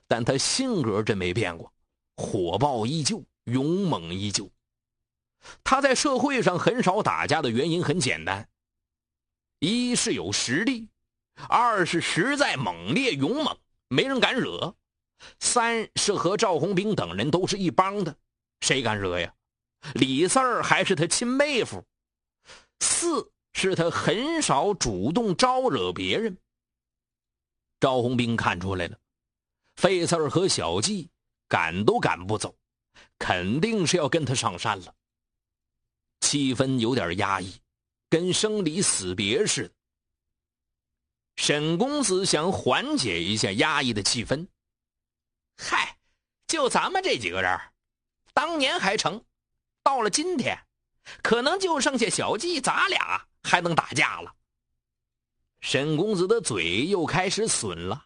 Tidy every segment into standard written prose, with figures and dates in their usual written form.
但他性格真没变过，火爆依旧，勇猛依旧。他在社会上很少打架的原因很简单，一是有实力，二是实在猛烈勇猛，没人敢惹，三是和赵红兵等人都是一帮的，谁敢惹呀？李四儿还是他亲妹夫。四是他很少主动招惹别人。赵红兵看出来了，费四儿和小季赶都赶不走，肯定是要跟他上山了。气氛有点压抑，跟生离死别似的。沈公子想缓解一下压抑的气氛。嗨，就咱们这几个人，当年还成，到了今天，可能就剩下小季咱俩还能打架了。沈公子的嘴又开始损了。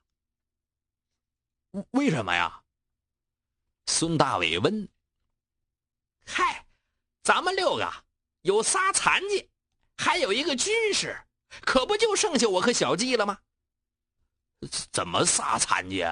为什么呀？孙大伟问。嗨，咱们6个有仨残疾，还有一个军师，可不就剩下我和小季了吗？怎么仨残疾？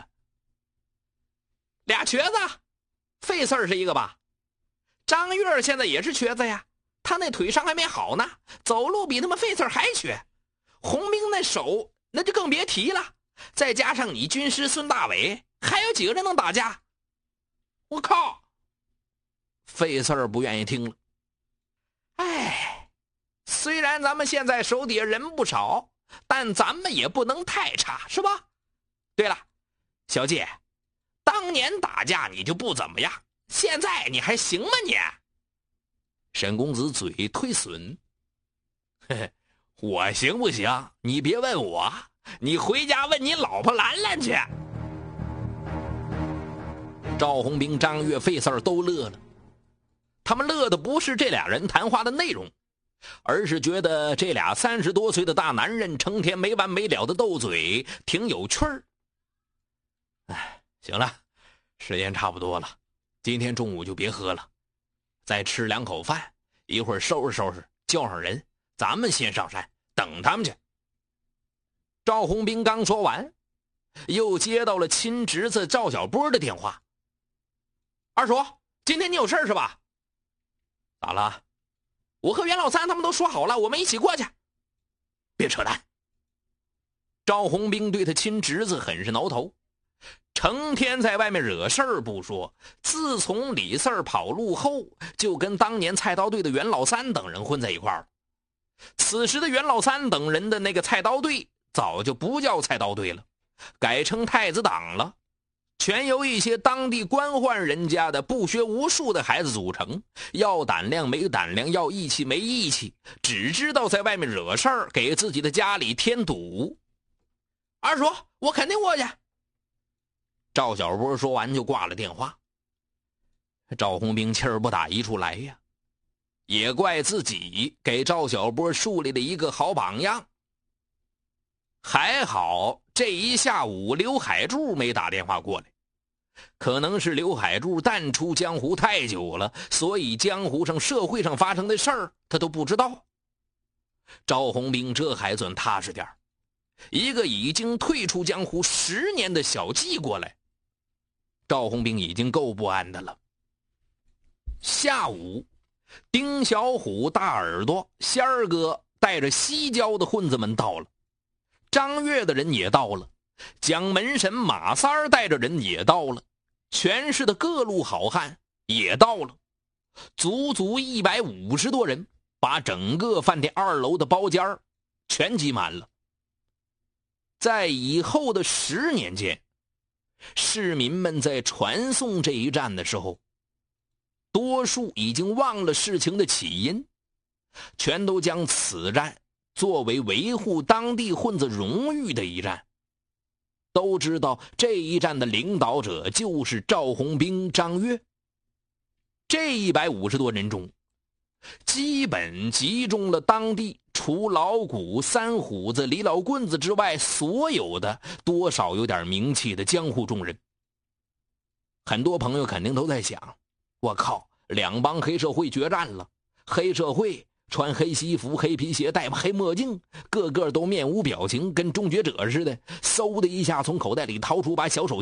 俩瘸子，费四儿是一个吧？张月现在也是瘸子呀，他那腿伤还没好呢，走路比他们费四儿还瘸。红兵那手那就更别提了，再加上你军师孙大伟，还有几个人能打架？我靠！费四儿不愿意听了。哎，虽然咱们现在手底下人不少，但咱们也不能太差，是吧？对了，小季，当年打架你就不怎么样，现在你还行吗你？沈公子嘴忒损。嘿嘿，我行不行？你别问我，你回家问你老婆兰兰去。赵红兵、张月、费四儿都乐了。他们乐的不是这俩人谈话的内容，而是觉得这俩30多岁的大男人成天没完没了的斗嘴，挺有趣儿。哎，行了，时间差不多了，今天中午就别喝了，再吃2口饭，一会儿收拾收拾，叫上人，咱们先上山等他们去。赵红兵刚说完，又接到了亲侄子赵小波的电话。二叔，今天你有事是吧？咋了？我和袁老三他们都说好了，我们一起过去。别扯淡！赵红兵对他亲侄子很是挠头，成天在外面惹事儿不说，自从李四儿跑路后，就跟当年菜刀队的袁老三等人混在一块儿。此时的袁老三等人的那个菜刀队早就不叫菜刀队了，改成太子党了，全由一些当地官宦人家的不学无术的孩子组成，要胆量没胆量，要义气没义气，只知道在外面惹事儿，给自己的家里添堵。二叔，我肯定过去。赵小波说完就挂了电话。赵红兵气儿不打一处来呀，也怪自己给赵小波树立了一个好榜样。还好这一下午刘海柱没打电话过来，可能是刘海柱淡出江湖太久了，所以江湖上社会上发生的事儿他都不知道。赵红兵这还算踏实点，一个已经退出江湖10年的小季过来，赵红兵已经够不安的了。下午，丁小虎、大耳朵、仙儿哥带着西郊的混子们到了，张岳的人也到了，蒋门神马三儿带着人也到了，全市的各路好汉也到了，足足150多人，把整个饭店2楼的包间全挤满了。在以后的10年间，市民们在传颂这一战的时候，多数已经忘了事情的起因，全都将此战作为维护当地混子荣誉的一战。都知道这一战的领导者就是赵红兵、张岳。这150多人中，基本集中了当地除老谷、三虎子、李老棍子之外所有的多少有点名气的江湖中人。很多朋友肯定都在想，我靠，2帮黑社会决战了，黑社会穿黑西服、黑皮鞋，戴黑墨镜，个个都面无表情，跟终结者似的，嗖的一下从口袋里掏出把小手